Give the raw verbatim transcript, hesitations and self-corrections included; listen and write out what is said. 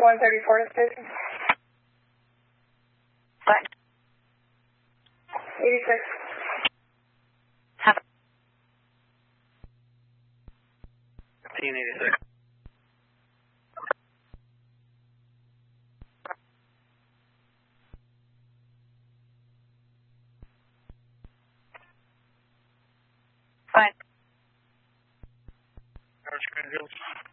one thirty-four to station. What? eighty-six. Have fifteen eighty-six. Fine. George Green Hills.